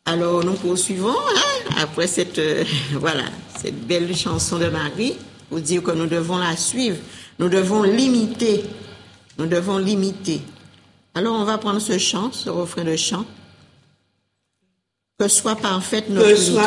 Alors, nous poursuivons, hein, après cette, voilà, cette belle chanson de Marie, pour dire que nous devons la suivre. Nous devons l'imiter. Nous devons l'imiter. Alors, on va prendre ce chant, ce refrain de chant. Que soit parfaite notre unité.